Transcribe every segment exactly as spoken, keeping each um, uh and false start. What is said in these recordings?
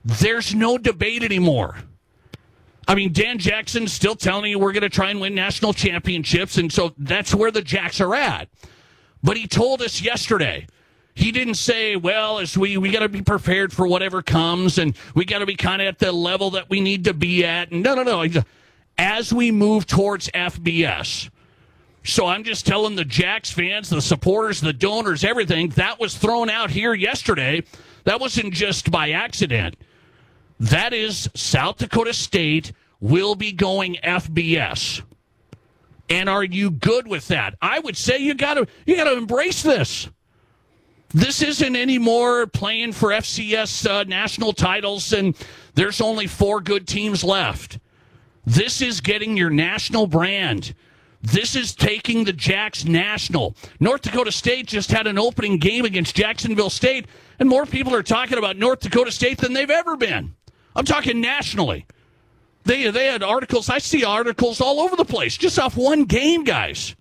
There's no debate anymore. I mean, Dan Jackson's still telling you we're going to try and win national championships, and so that's where the Jacks are at. But he told us yesterday, he didn't say, well, as we, we got to be prepared for whatever comes, and we got to be kind of at the level that we need to be at. No, no, no. As we move towards F B S. So I'm just telling the Jacks fans, the supporters, the donors, everything, that was thrown out here yesterday. That wasn't just by accident. That is, South Dakota State will be going F B S. And are you good with that? I would say you got to you got to embrace this. This isn't anymore playing for F C S uh, national titles, and there's only four good teams left. This is getting your national brand. This is taking the Jacks national. North Dakota State just had an opening game against Jacksonville State, and more people are talking about North Dakota State than they've ever been. I'm talking nationally. They they had articles. I see articles all over the place just off one game, guys.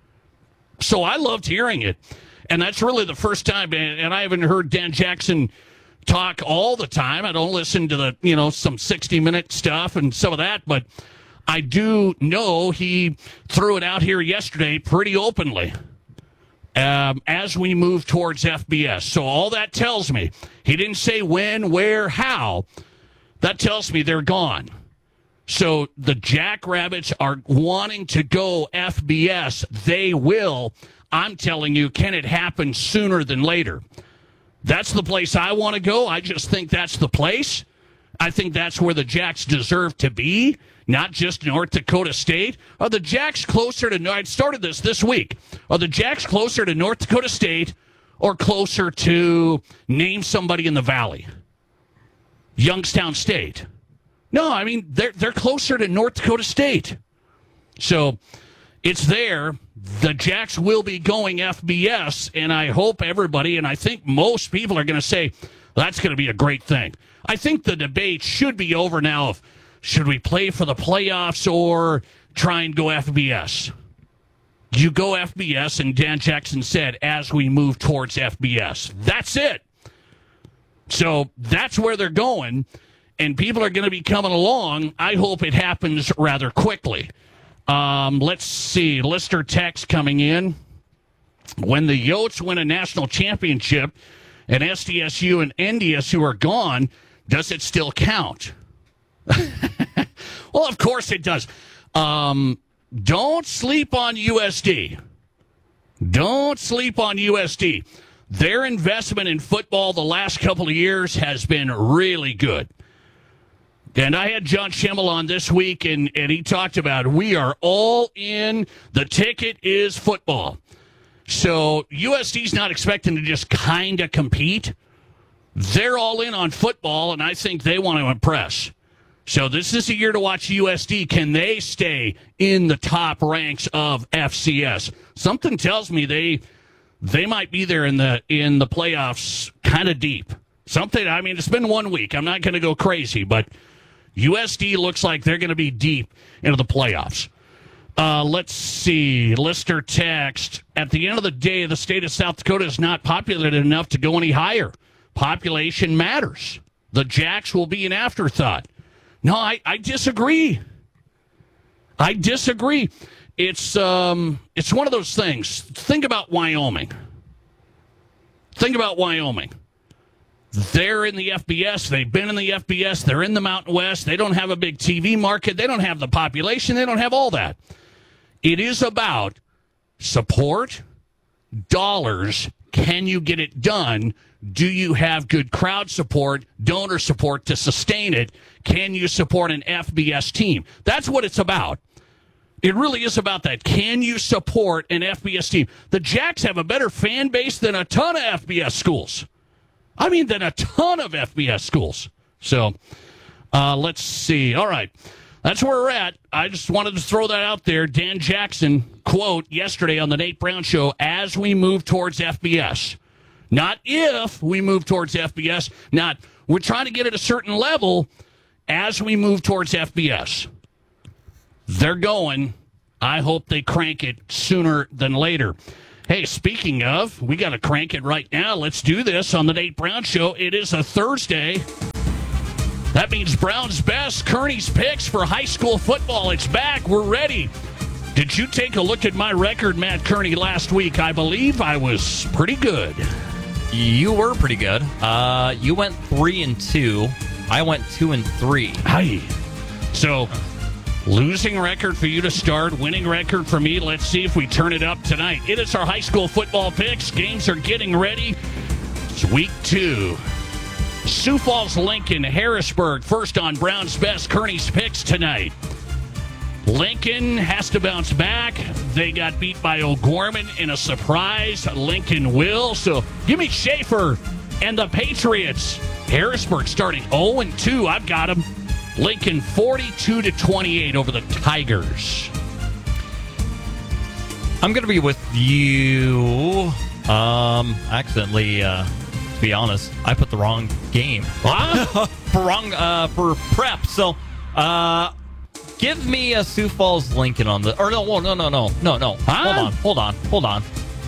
So I loved hearing it. And that's really the first time, and I haven't heard Dan Jackson talk all the time. I don't listen to the, you know, some sixty-minute stuff and some of that, but I do know he threw it out here yesterday pretty openly um, as we move towards F B S. So all that tells me, he didn't say when, where, how. That tells me they're gone. So the Jackrabbits are wanting to go F B S. They will. I'm telling you, can it happen sooner than later? That's the place I want to go. I just think that's the place. I think that's where the Jacks deserve to be, not just North Dakota State. Are the Jacks closer to, I started this this week, are the Jacks closer to North Dakota State or closer to, name somebody in the Valley? Youngstown State. No, I mean, they're, they're closer to North Dakota State. So it's there. The Jacks will be going F B S, and I hope everybody, and I think most people are going to say, that's going to be a great thing. I think the debate should be over now of, should we play for the playoffs or try and go F B S? You go F B S, and Dan Jackson said, as we move towards F B S. That's it. So that's where they're going, and people are going to be coming along. I hope it happens rather quickly. Um, let's see. Lister text coming in. When the Yotes win a national championship and S D S U and N D S U are gone, does it still count? Well, of course it does. Um, don't sleep on U S D. Don't sleep on U S D. Their investment in football the last couple of years has been really good. And I had John Schimmel on this week, and, and he talked about we are all in. The ticket is football. So U S D's not expecting to just kind of compete. They're all in on football, and I think they want to impress. So this is a year to watch U S D. Can they stay in the top ranks of F C S? Something tells me they they might be there in the in the playoffs kind of deep. Something, I mean, it's been one week. I'm not going to go crazy, but U S D looks like they're going to be deep into the playoffs. Uh, let's see. Lister text. At the end of the day, the state of South Dakota is not populated enough to go any higher. Population matters. The Jacks will be an afterthought. No, I, I disagree. I disagree. It's um, it's one of those things. Think about Wyoming. Think about Wyoming. They're in the F B S. They've been in the F B S. They're in the Mountain West. They don't have a big T V market. They don't have the population. They don't have all that. It is about support, dollars. Can you get it done? Do you have good crowd support, donor support to sustain it? Can you support an F B S team? That's what it's about. It really is about that. Can you support an F B S team? The Jacks have a better fan base than a ton of F B S schools. I mean, than a ton of F B S schools. So, uh, let's see. All right. That's where we're at. I just wanted to throw that out there. Dan Jackson, quote, yesterday on the Nate Brown Show, as we move towards F B S. Not if we move towards F B S. Not, we're trying to get at a certain level as we move towards F B S. They're going. I hope they crank it sooner than later. Hey, speaking of, we got to crank it right now. Let's do this on the Nate Brown Show. It is a Thursday. That means Brown's Best, Kearney's Picks for high school football. It's back. We're ready. Did you take a look at my record, Matt Kearney, last week? I believe I was pretty good. You were pretty good. Uh, you went three and two. I went two and three. Hi. So, losing record for you to start, winning record for me. Let's see if we turn it up tonight. It is our high school football picks. Games are getting ready. It's week two. Sioux Falls, Lincoln, Harrisburg, first on Brown's Best, Kearney's Picks tonight. Lincoln has to bounce back. They got beat by O'Gorman in a surprise. Lincoln will. So give me Schaefer and the Patriots. Harrisburg starting oh and two. I've got them. Lincoln forty-two to twenty-eight over the Tigers. I'm going to be with you. Um, accidentally, uh, to be honest, I put the wrong game. Huh? for wrong uh, for prep. So, uh, give me a Sioux Falls Lincoln on the. Or no, no, no, no, no, no. Huh? Hold on, hold on, hold on.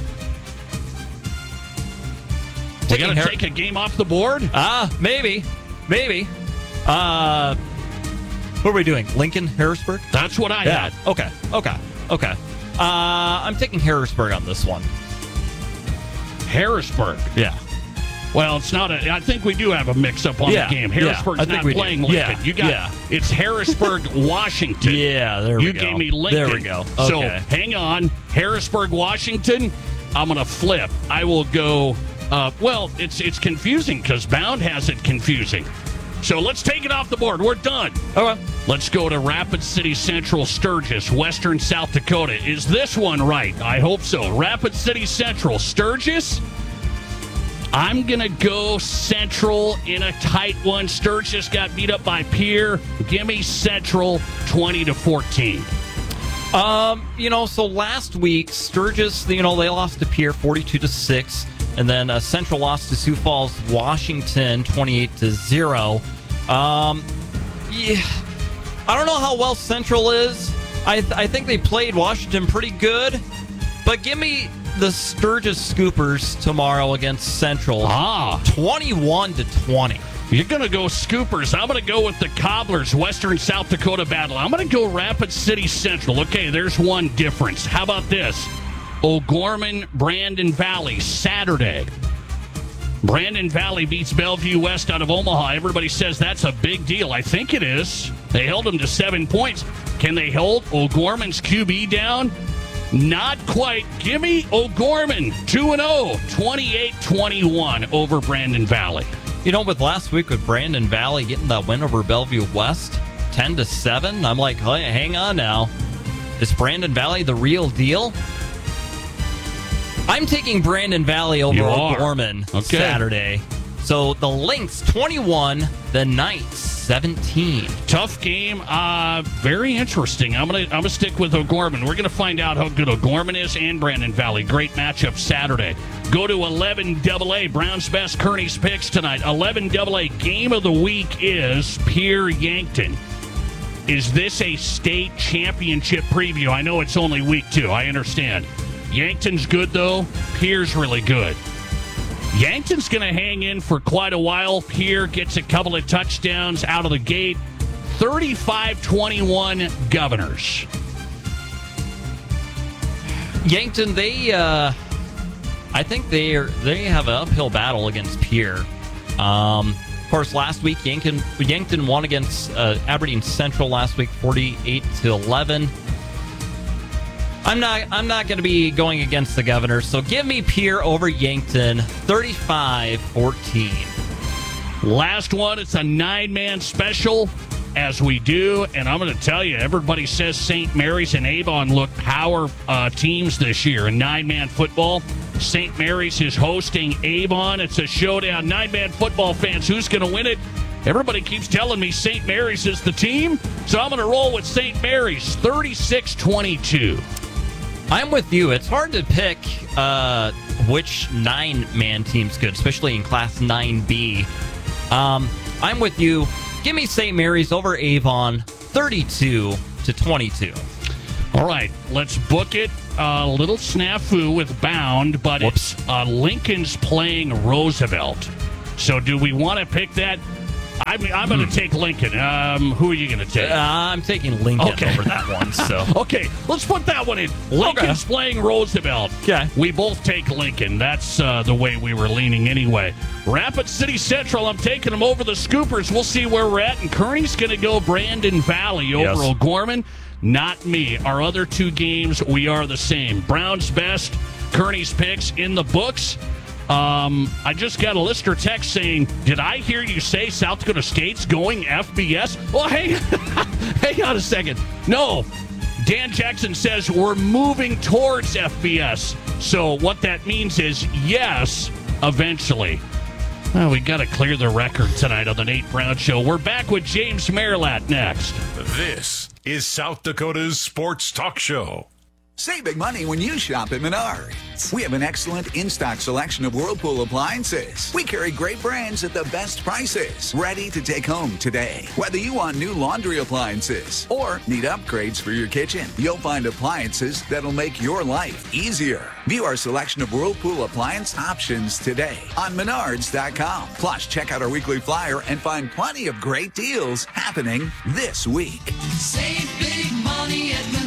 We got to Har- take a game off the board? Ah, uh, maybe, maybe. Uh, what are we doing? Lincoln, Harrisburg? That's what I Yeah. had. Okay. Okay. Okay. Uh, I'm taking Harrisburg on this one. Harrisburg. Yeah. Well, it's not a. I think we do have a mix-up on Yeah, the game. yeah, Harrisburg's I think not we do. playing Lincoln. Yeah, You got yeah. it's Harrisburg, Washington. Yeah, there we you go. gave me Lincoln. There we go. So Okay. hang on, Harrisburg, Washington. I'm gonna flip. I will go. Uh, well, it's it's confusing because Bound has it confusing. So let's take it off the board. We're done. Okay. Let's go to Rapid City Central, Sturgis, Western South Dakota. Is this one right? I hope so. Rapid City Central, Sturgis. I'm going to go Central in a tight one. Sturgis got beat up by Pierre. Give me Central twenty to fourteen. Um, you know, so last week Sturgis, you know, they lost to Pierre forty-two to six, and then uh, Central lost to Sioux Falls, Washington twenty-eight to zero. Um, yeah, I don't know how well Central is. I th- I think they played Washington pretty good, but give me the Sturgis Scoopers tomorrow against Central. Ah, twenty-one to twenty. you're going to go Scoopers. I'm going to go with the Cobblers, Western South Dakota battle. I'm going to go Rapid City Central. Okay, there's one difference. How about this? O'Gorman, Brandon Valley, Saturday. Brandon Valley beats Bellevue West out of Omaha. Everybody says that's a big deal. I think it is. They held them to seven points. Can they hold O'Gorman's Q B down? Not quite. Give me O'Gorman, two and oh, twenty-eight twenty-one over Brandon Valley. You know, with last week with Brandon Valley getting that win over Bellevue West, ten to seven, I'm like, hey, hang on now. Is Brandon Valley the real deal? I'm taking Brandon Valley over You are. O'Gorman Okay. Saturday. So the Lynx twenty-one, the Knights seventeen. Tough game. Uh, very interesting. I'm gonna I'm gonna stick with O'Gorman. We're gonna find out how good O'Gorman is and Brandon Valley. Great matchup Saturday. Go to eleven double A. Brown's Best, Kearney's Picks tonight. eleven double A game of the week is Pierre Yankton. Is this a state championship preview? I know it's only week two. I understand. Yankton's good though. Pierre's really good. Yankton's going to hang in for quite a while. Pierre gets a couple of touchdowns out of the gate. thirty-five twenty-one Governors. Yankton, they, uh, I think they are, they have an uphill battle against Pierre. Um, of course, last week Yankton Yankton won against uh, Aberdeen Central last week, forty-eight to eleven. I'm not. I'm not going to be going against the Governors. So give me Pierre over Yankton, thirty-five fourteen. Last one, it's a nine-man special, as we do. And I'm going to tell you, everybody says Saint Mary's and Avon look power uh, teams this year in nine-man football. Saint Mary's is hosting Avon. It's a showdown. Nine-man football fans, who's going to win it? Everybody keeps telling me Saint Mary's is the team, so I'm going to roll with Saint Mary's, thirty-six twenty-two. I'm with you. It's hard to pick uh, which nine-man team's good, especially in Class nine B. Um, I'm with you. Give me Saint Mary's over Avon, thirty-two to twenty-two. All right, let's book it. A uh, little snafu with Bound, but Whoops. it's uh, Lincoln's playing Roosevelt. So do we want to pick that? I'm, I'm going to take Lincoln. Um, who are you going to take? Uh, I'm taking Lincoln Okay. over that one. So Okay, let's put that one in. Lincoln's Okay. playing Roosevelt. Okay. We both take Lincoln. That's uh, the way we were leaning anyway. Rapid City Central, I'm taking them over the Scoopers. We'll see where we're at. And Kearney's going to go Brandon Valley over Yes. O'Gorman. Not me. Our other two games, we are the same. Brown's best, Kearney's picks in the books. Um, I just got a listener text saying, did I hear you say South Dakota State's going F B S? Well, hang, hang on a second. No. Dan Jackson says we're moving towards F B S. So what that means is yes, eventually. Well, we got to clear the record tonight on the Nate Brown Show. We're back with James Merlat next. This is South Dakota's Sports Talk Show. Save big money when you shop at Menards. We have an excellent in-stock selection of Whirlpool appliances. We carry great brands at the best prices. Ready to take home today. Whether you want new laundry appliances or need upgrades for your kitchen, you'll find appliances that'll make your life easier. View our selection of Whirlpool appliance options today on Menards dot com. Plus, check out our weekly flyer and find plenty of great deals happening this week. Save big money at Menards.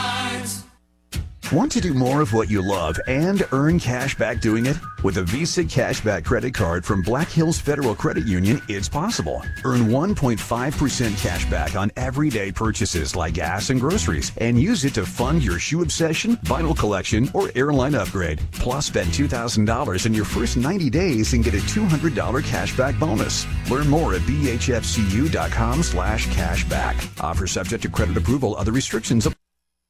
Want to do more of what you love and earn cash back doing it? With a Visa Cashback credit card from Black Hills Federal Credit Union, it's possible. Earn one point five percent cash back on everyday purchases like gas and groceries, and use it to fund your shoe obsession, vinyl collection, or airline upgrade. Plus, spend two thousand dollars in your first ninety days and get a two hundred dollars cashback bonus. Learn more at b h f c u dot com slash cashback. Offer subject to credit approval. Other restrictions apply.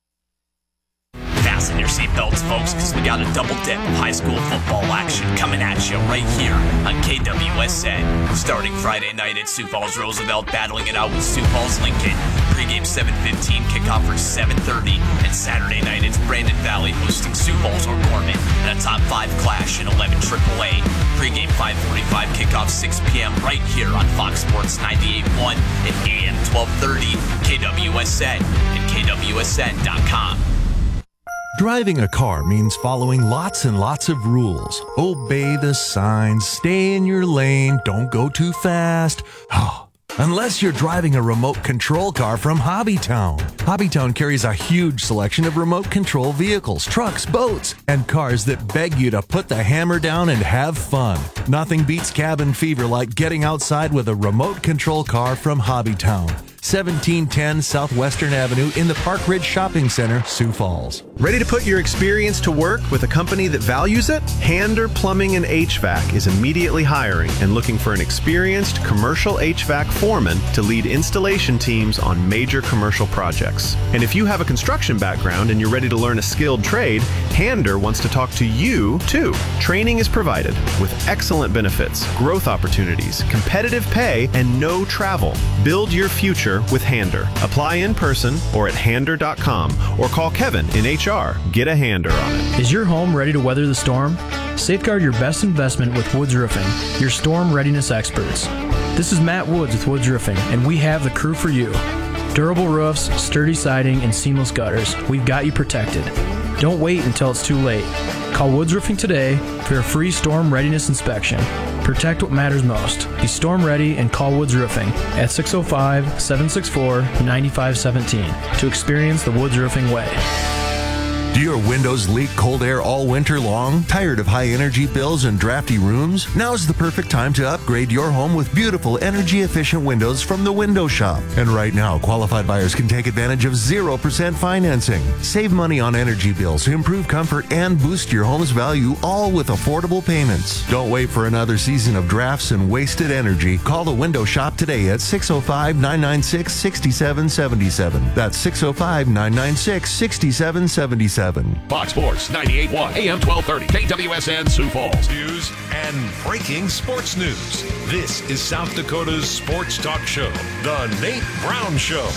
Fasten your seatbelts, folks, because we got a double dip of high school football action coming at you right here on K W S N. Starting Friday night at Sioux Falls Roosevelt, battling it out with Sioux Falls Lincoln. Pregame seven fifteen, kickoff for seven thirty. And Saturday night, it's Brandon Valley hosting Sioux Falls O'Gorman in a top five clash in eleven triple A. Pregame five forty-five, kickoff six p.m. right here on Fox Sports ninety-eight point one and A M twelve thirty, K W S N and K W S N dot com. Driving a car means following lots and lots of rules. Obey the signs, stay in your lane, don't go too fast. Unless you're driving a remote control car from Hobbytown. Hobbytown carries a huge selection of remote control vehicles, trucks, boats, and cars that beg you to put the hammer down and have fun. Nothing beats cabin fever like getting outside with a remote control car from Hobbytown. seventeen ten Southwestern Avenue in the Park Ridge Shopping Center, Sioux Falls. Ready to put your experience to work with a company that values it? Hander Plumbing and H V A C is immediately hiring and looking for an experienced commercial H V A C foreman to lead installation teams on major commercial projects. And if you have a construction background and you're ready to learn a skilled trade, Hander wants to talk to you too. Training is provided with excellent benefits, growth opportunities, competitive pay, and no travel. Build your future with Hander. Apply in person or at hander dot com or call Kevin in H R. Get a Hander on it. Is your home ready to weather the storm? Safeguard your best investment with Woods Roofing, your storm readiness experts. This is Matt Woods with Woods Roofing, and we have the crew for you. Durable roofs, sturdy siding, and seamless gutters. We've got you protected. Don't wait until it's too late. Call Woods Roofing today for a free storm readiness inspection. Protect what matters most. Be storm ready and call Woods Roofing at six oh five, seven six four, nine five one seven to experience the Woods Roofing way. Do your windows leak cold air all winter long? Tired of high energy bills and drafty rooms? Now's the perfect time to upgrade your home with beautiful energy efficient windows from the Window Shop. And right now, qualified buyers can take advantage of zero percent financing. Save money on energy bills, improve comfort, and boost your home's value, all with affordable payments. Don't wait for another season of drafts and wasted energy. Call the Window Shop today at six oh five, nine nine six, six seven seven seven. That's six oh five, nine nine six, six seven seven seven. Fox Sports ninety-eight point one, A M twelve thirty, K W S N Sioux Falls. News and breaking sports news. This is South Dakota's Sports Talk Show, The Nate Brown Show.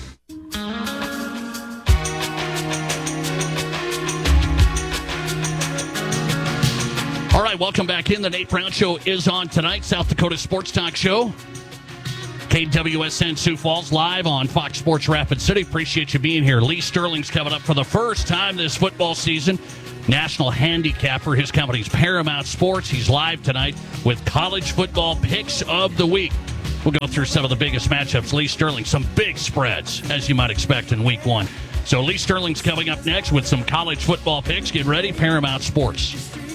All right, welcome back in. The Nate Brown Show is on tonight. South Dakota Sports Talk Show. K W S N Sioux Falls live on Fox Sports Rapid City. Appreciate you being here. Lee Sterling's coming up for the first time this football season. National handicapper. His company's Paramount Sports. He's live tonight with college football picks of the week. We'll go through some of the biggest matchups. Lee Sterling, some big spreads, as you might expect in week one. So Lee Sterling's coming up next with some college football picks. Get ready, Paramount Sports.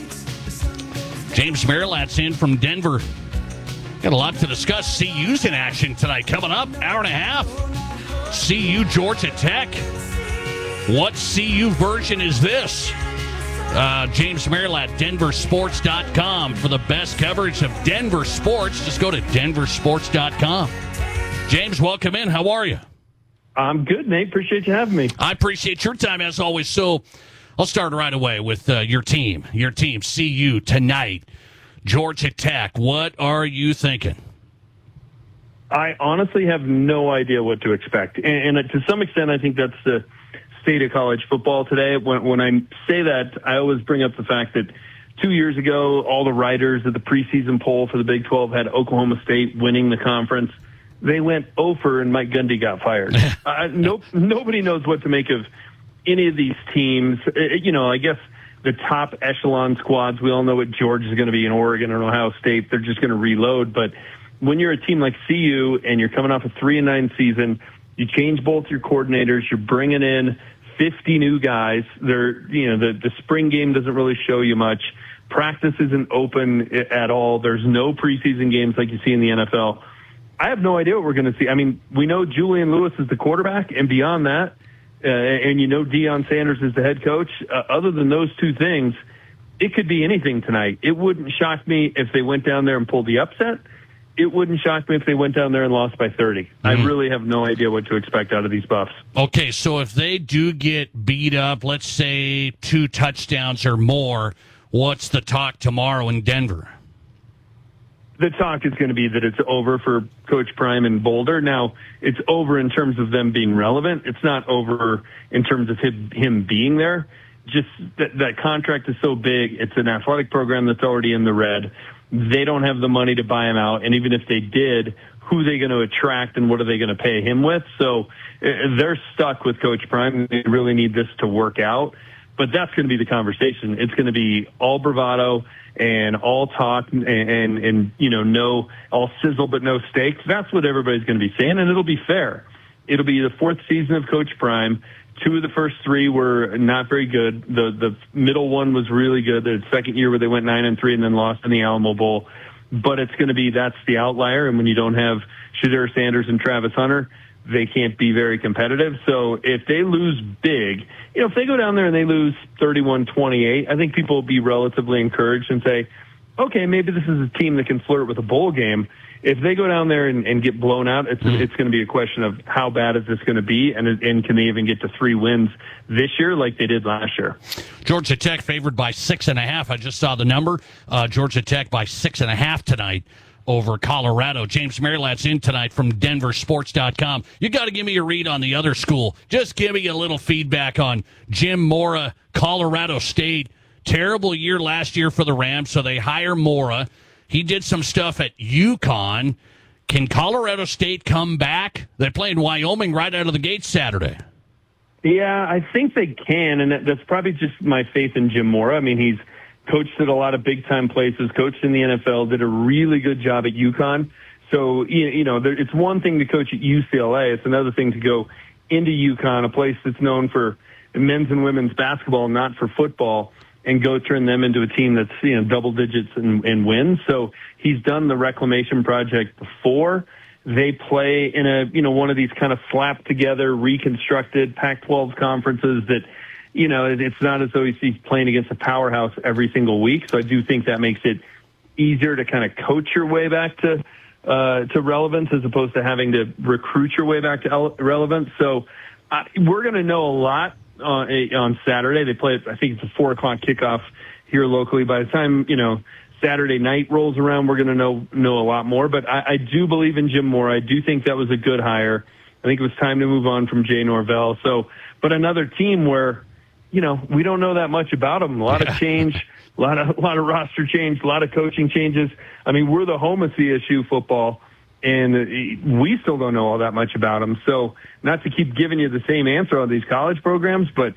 James Merilat's in from Denver. Got a lot to discuss. C U's in action tonight. Coming up, hour and a half. C U Georgia Tech. What C U version is this? Uh, James Merilat, denver sports dot com. For the best coverage of Denver sports, just go to denver sports dot com. James, welcome in. How are you? I'm good, Nate. Appreciate you having me. I appreciate your time, as always. So I'll start right away with uh, your team. Your team, C U, tonight. Georgia Tech. What are you thinking? I honestly have no idea what to expect. And, and to some extent, I think that's the state of college football today. When, when I say that, I always bring up the fact that two years ago, all the writers of the preseason poll for the Big twelve had Oklahoma State winning the conference. They went over and Mike Gundy got fired. uh, no, nobody knows what to make of any of these teams. Uh, you know, I guess the top echelon squads, we all know what Georgia is going to be in Oregon and Ohio State. They're just going to reload. But when you're a team like C U and you're coming off a three and nine season, you change both your coordinators. You're bringing in fifty new guys. They're, you know, the, the spring game doesn't really show you much. Practice isn't open at all. There's no preseason games like you see in the N F L. I have no idea what we're going to see. I mean, we know Julian Lewis is the quarterback, and beyond that, uh, and you know Deion Sanders is the head coach. Uh, other than those two things, it could be anything tonight. It wouldn't shock me if they went down there and pulled the upset. It wouldn't shock me if they went down there and lost by thirty. Mm-hmm. I really have no idea what to expect out of these Buffs. Okay, so if they do get beat up, let's say two touchdowns or more, what's the talk tomorrow in Denver? The talk is going to be that it's over for Coach Prime in Boulder. Now, it's over in terms of them being relevant. It's not over in terms of him, him being there. Just that, that contract is so big. It's an athletic program that's already in the red. They don't have the money to buy him out. And even if they did, who are they going to attract and what are they going to pay him with? So uh, they're stuck with Coach Prime. They really need this to work out. But that's going to be the conversation. It's going to be all bravado and all talk and, and, and, you know, no, all sizzle but no steak. That's what everybody's going to be saying, and it'll be fair. It'll be the fourth season of Coach Prime. Two of the first three were not very good. The the middle one was really good. The second year where they went nine and three and then lost in the Alamo Bowl. But it's going to be, that's the outlier. And when you don't have Shadur Sanders and Travis Hunter, they can't be very competitive. So if they lose big, you know, if they go down there and they lose thirty-one twenty-eight, I think people will be relatively encouraged and say, okay, maybe this is a team that can flirt with a bowl game. If they go down there and, and get blown out, it's, mm. it's going to be a question of how bad is this going to be, and, and can they even get to three wins this year like they did last year? Georgia Tech favored by six and a half. I just saw the number. Uh, Georgia Tech by six and a half tonight over Colorado. James Merilat's in tonight from denver sports dot com. You got to give me a read on the other school. Just give me a little feedback on Jim Mora, Colorado State. Terrible year last year for the Rams, so they hire Mora. He did some stuff at UConn. Can Colorado State come back? They played Wyoming right out of the gate Saturday. Yeah, I think they can, and that's probably just my faith in Jim Mora. I mean, he's coached at a lot of big-time places, coached in the N F L, did a really good job at UConn. So, you know, it's one thing to coach at U C L A. It's another thing to go into UConn, a place that's known for men's and women's basketball, not for football, and go turn them into a team that's, you know, double digits and, and wins. So he's done the reclamation project before. They play in a, you know, one of these kind of slapped together, reconstructed Pac twelve conferences that, you know, it's not as though he's playing against a powerhouse every single week. So I do think that makes it easier to kind of coach your way back to, uh, to relevance as opposed to having to recruit your way back to ele- relevance. So uh, we're going to know a lot on, on Saturday. They play, I think it's a four o'clock kickoff here locally. By the time, you know, Saturday night rolls around, we're going to know, know a lot more. But I, I do believe in Jim Mora. I do think that was a good hire. I think it was time to move on from Jay Norvell. So, but another team where, you know, we don't know that much about them. A lot yeah. of change, a lot of, a lot of roster change, a lot of coaching changes. I mean, we're the home of C S U football, and we still don't know all that much about them. So not to keep giving you the same answer on these college programs, but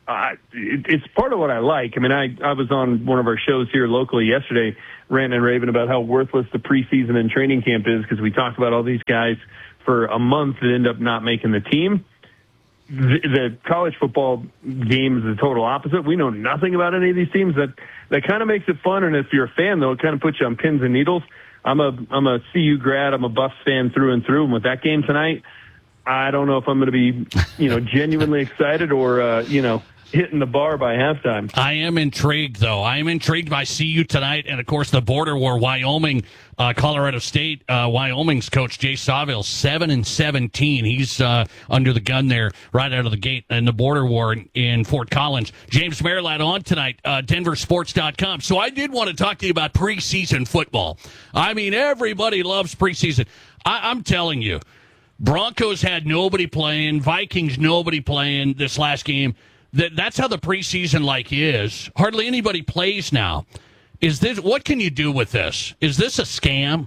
uh, it, it's part of what I like. I mean, I, I was on one of our shows here locally yesterday, ranting and raving about how worthless the preseason and training camp is because we talked about all these guys for a month that end up not making the team. The, the college football game is the total opposite. We know nothing about any of these teams. That that kind of makes it fun. And if you're a fan, though, it kind of puts you on pins and needles. I'm a I'm a C U grad. I'm a Buffs fan through and through. And with that game tonight, I don't know if I'm going to be, you know, genuinely excited or, uh, you know, hitting the bar by halftime. I am intrigued, though. I am intrigued by C U tonight, and, of course, the border war, Wyoming, uh, Colorado State. Uh, Wyoming's coach, Jay Sawville, seven and seventeen. He's uh, under the gun there right out of the gate in the border war in, in Fort Collins. James Merilatt on tonight, uh, Denver Sports dot com. So I did want to talk to you about preseason football. I mean, everybody loves preseason. I, I'm telling you. Broncos had nobody playing. Vikings, nobody playing this last game. That That's how the preseason like is. Hardly anybody plays now. Is this? What can you do with this? Is this a scam?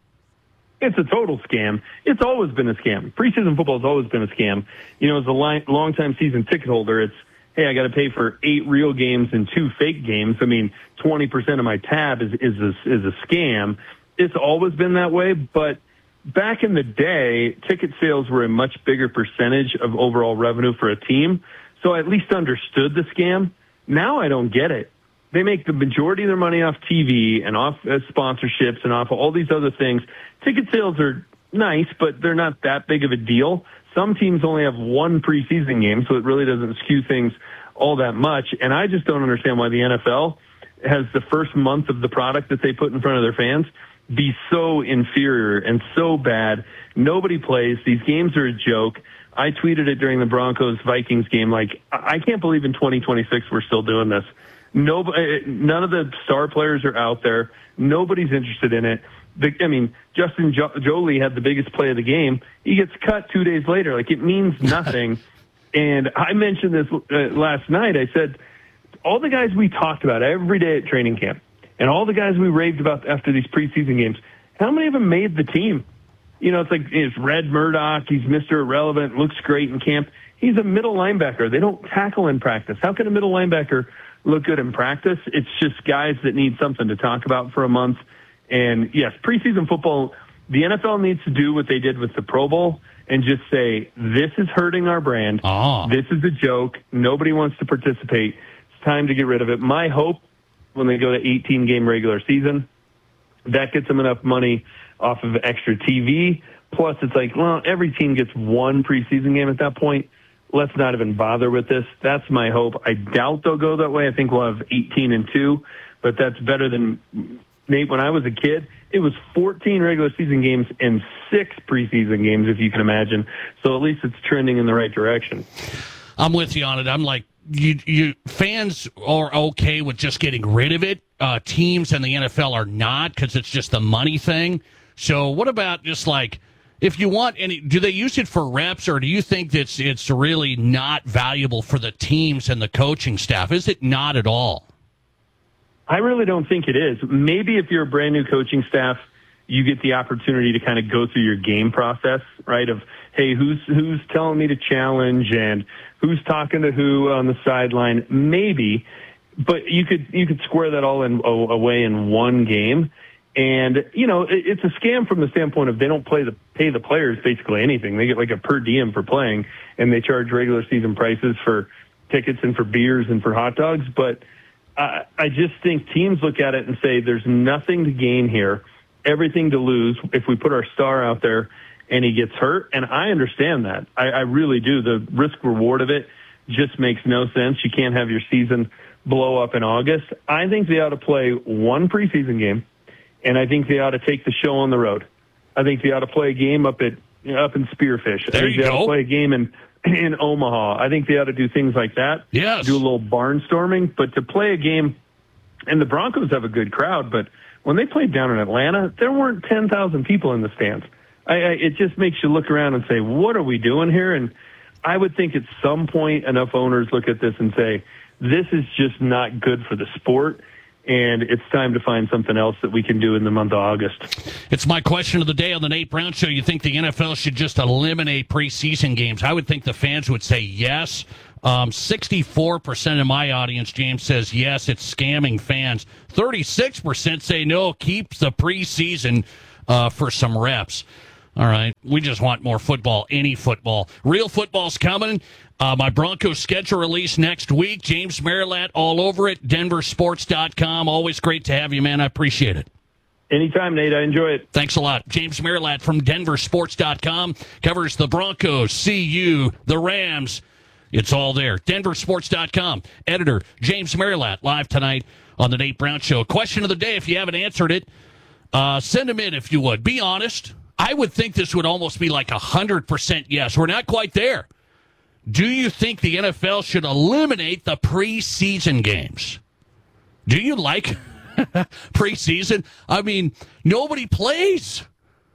It's a total scam. It's always been a scam. Preseason football has always been a scam. You know, as a li- long-time season ticket holder, it's, hey, I got to pay for eight real games and two fake games. I mean, twenty percent of my tab is, is, a, is a scam. It's always been that way, but back in the day, ticket sales were a much bigger percentage of overall revenue for a team, so I at least understood the scam. Now I don't get it. They make the majority of their money off T V and off uh, sponsorships and off all these other things. Ticket sales are nice, but they're not that big of a deal. Some teams only have one preseason game, so it really doesn't skew things all that much, and I just don't understand why the N F L has the first month of the product that they put in front of their fans be so inferior and so bad. Nobody plays. These games are a joke. I tweeted it during the Broncos-Vikings game. Like, I can't believe in twenty twenty-six we're still doing this. Nobody, none of the star players are out there. Nobody's interested in it. The, I mean, Justin jo- Jolie had the biggest play of the game. He gets cut two days later. Like, it means nothing. And I mentioned this uh, last night. I said, all the guys we talked about every day at training camp, and all the guys we raved about after these preseason games, how many of them made the team? You know, it's like it's Red Murdoch. He's Mister Irrelevant, looks great in camp. He's a middle linebacker. They don't tackle in practice. How can a middle linebacker look good in practice? It's just guys that need something to talk about for a month. And, yes, preseason football, the N F L needs to do what they did with the Pro Bowl and just say, this is hurting our brand. Oh. This is a joke. Nobody wants to participate. It's time to get rid of it. My hope, when they go to eighteen-game regular season, that gets them enough money off of extra T V. Plus, it's like, well, every team gets one preseason game at that point. Let's not even bother with this. That's my hope. I doubt they'll go that way. I think we'll have eighteen and two, but that's better than, Nate, when I was a kid, it was fourteen regular season games and six preseason games, if you can imagine. So at least it's trending in the right direction. I'm with you on it. I'm like, You, you fans are okay with just getting rid of it. Uh, teams and the N F L are not because it's just the money thing. So what about just like, if you want any, do they use it for reps, or do you think that it's, it's really not valuable for the teams and the coaching staff? Is it not at all? I really don't think it is. Maybe if you're a brand new coaching staff, you get the opportunity to kind of go through your game process, right? Of, hey, who's who's telling me to challenge and who's talking to who on the sideline? Maybe, but you could you could square that all in away in one game. And you know, it, it's a scam from the standpoint of they don't play the pay the players basically anything. They get like a per diem for playing, and they charge regular season prices for tickets and for beers and for hot dogs. But uh, I just think teams look at it and say, there's nothing to gain here, everything to lose if we put our star out there and he gets hurt. And I understand that. I, I really do. The risk reward of it just makes no sense. You can't have your season blow up in August. I think they ought to play one preseason game, and I think they ought to take the show on the road. I think they ought to play a game up at up in Spearfish. There I think you they ought go. to play a game in in Omaha. I think they ought to do things like that. Yes. Do a little barnstorming, but to play a game, and the Broncos have a good crowd, but when they played down in Atlanta, there weren't ten thousand people in the stands. I, I, it just makes you look around and say, what are we doing here? And I would think at some point enough owners look at this and say, this is just not good for the sport, and it's time to find something else that we can do in the month of August. It's my question of the day on the Nate Brown Show. You think the N F L should just eliminate preseason games? I would think the fans would say yes. Um, sixty-four percent of my audience, James, says yes, it's scamming fans. thirty-six percent say no, keep the preseason uh, for some reps. All right, we just want more football, any football. Real football's coming. Uh, my Broncos schedule release next week. James Merilatt all over it, denver sports dot com. Always great to have you, man. I appreciate it. Anytime, Nate. I enjoy it. Thanks a lot. James Merilatt from denver sports dot com covers the Broncos, C U, the Rams. It's all there. denver sports dot com. Editor James Merilatt live tonight on the Nate Brown Show. Question of the day, if you haven't answered it, uh, send them in if you would. Be honest. I would think this would almost be like one hundred percent yes. We're not quite there. Do you think the N F L should eliminate the preseason games? Do you like preseason? I mean, nobody plays.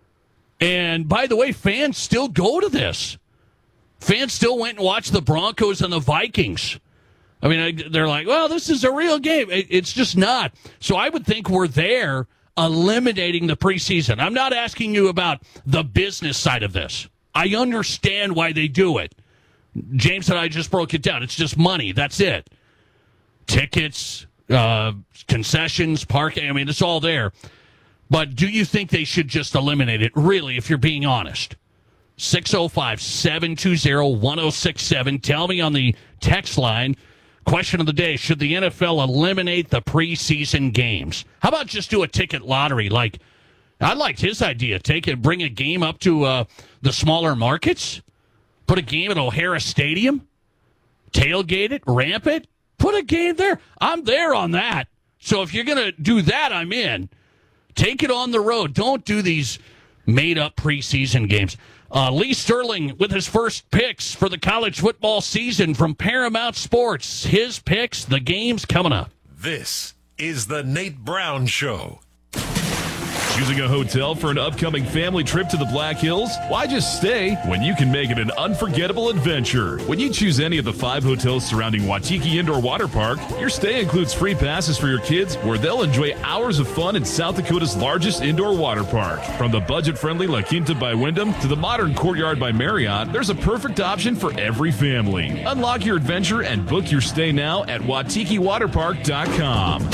And by the way, fans still go to this. Fans still went and watched the Broncos and the Vikings. I mean, they're like, well, this is a real game. It's just not. So I would think we're there eliminating the preseason. I'm not asking you about the business side of this. I understand why they do it. James and I just broke it down. It's just money. That's it. Tickets, uh, concessions, parking. I mean, it's all there. But do you think they should just eliminate it, really, if you're being honest? six oh five, seven two zero, one oh six seven. Tell me on the text line. Question of the day, should the N F L eliminate the preseason games? How about just do a ticket lottery? Like, I liked his idea. Take it, bring a game up to uh, the smaller markets. Put a game at O'Hara Stadium. Tailgate it, ramp it. Put a game there. I'm there on that. So if you're going to do that, I'm in. Take it on the road. Don't do these made-up preseason games. Uh, Lee Sterling with his first picks for the college football season from Paramount Sports. His picks, the games coming up. This is the Nate Brown Show. Choosing a hotel for an upcoming family trip to the Black Hills? Why just stay when you can make it an unforgettable adventure? When you choose any of the five hotels surrounding Waikiki Indoor Water Park, your stay includes free passes for your kids where they'll enjoy hours of fun in South Dakota's largest indoor water park. From the budget-friendly La Quinta by Wyndham to the modern Courtyard by Marriott, there's a perfect option for every family. Unlock your adventure and book your stay now at waikiki water park dot com.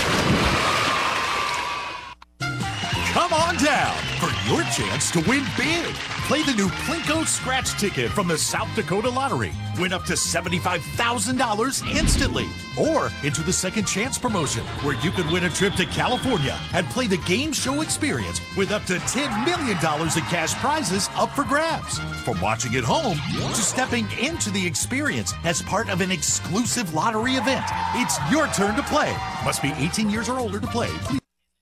Come on down for your chance to win big. Play the new Plinko Scratch Ticket from the South Dakota Lottery. Win up to seventy-five thousand dollars instantly. Or into the Second Chance promotion, where you could win a trip to California and play the game show experience with up to ten million dollars in cash prizes up for grabs. From watching at home to stepping into the experience as part of an exclusive lottery event, it's your turn to play. Must be eighteen years or older to play. Please.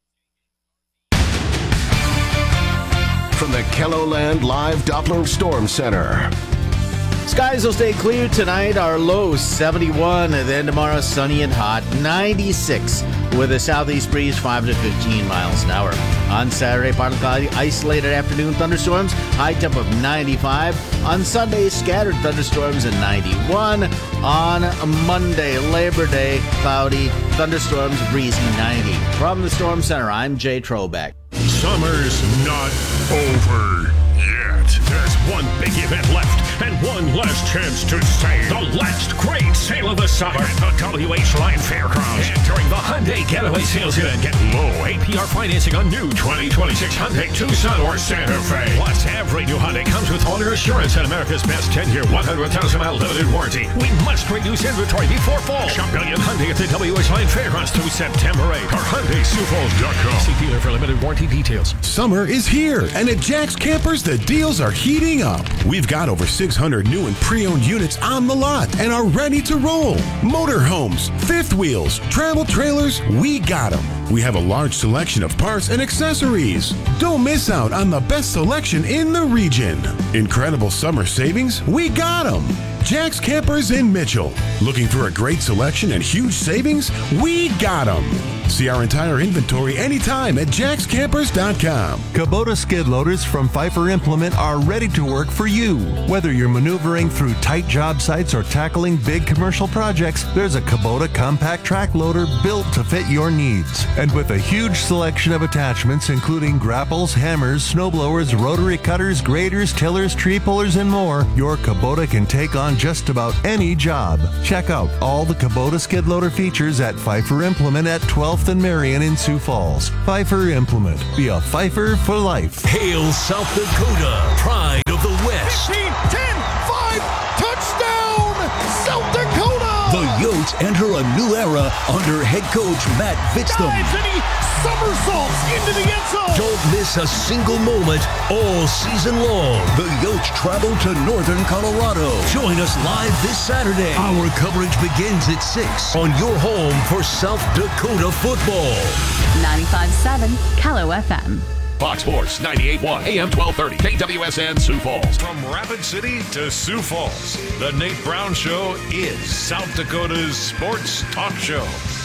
From the KELOLAND Live Doppler Storm Center. Skies will stay clear tonight. Our low seventy-one, and then tomorrow sunny and hot, ninety-six, with a southeast breeze five to fifteen miles an hour. On Saturday, partly cloudy, isolated afternoon thunderstorms, high temp of ninety-five. On Sunday, scattered thunderstorms at ninety-one. On Monday, Labor Day, cloudy, thunderstorms, breezy ninety. From the Storm Center, I'm Jay Trobeck. Summer's not over yet. There's one big event left and one last chance to save. The last great sale of the summer at the W H Line Fairgrounds. And during the Hyundai Getaway Sales Event, get low A P R financing on new twenty twenty-six Hyundai Tucson or Santa Fe. Plus, every new Hyundai comes with owner assurance and America's best ten-year, one hundred thousand mile limited warranty. We must reduce inventory before fall. Shop Billion Hyundai at the W H Line Fairgrounds through September eighth or Hyundai Sioux Falls dot com. See dealer for limited warranty details. Summer is here, and at Jack's Campers, the deals are heating up. We've got over six hundred new and pre-owned units on the lot and are ready to roll. Motorhomes, fifth wheels, travel trailers, we got them. We have a large selection of parts and accessories. Don't miss out on the best selection in the region. Incredible summer savings, we got them. Jack's Campers in Mitchell. Looking for a great selection and huge savings? We got them. See our entire inventory anytime at jacks campers dot com. Kubota skid loaders from Pfeiffer Implement are ready to work for you. Whether you're maneuvering through tight job sites or tackling big commercial projects, there's a Kubota compact track loader built to fit your needs. And with a huge selection of attachments including grapples, hammers, snowblowers, rotary cutters, graders, tillers, tree pullers, and more, your Kubota can take on on just about any job. Check out all the Kubota skid loader features at Pfeiffer Implement at twelfth and Marion in Sioux Falls. Pfeiffer Implement. Be a Pfeiffer for life. Hail South Dakota, pride of the West. fifteen, ten, five, touchdown, South Dakota! The Yotes enter a new era under head coach Matt Vitztham. Dives and he somersaults into the end zone. Don't miss a single moment all season long. The Yotes travel to northern Colorado. Join us live this Saturday. Our coverage begins at six on your home for South Dakota football. ninety-five point seven Callow F M. Fox Sports ninety-eight point one A M twelve thirty K W S N Sioux Falls. From Rapid City to Sioux Falls, the Nate Brown Show is South Dakota's sports talk show.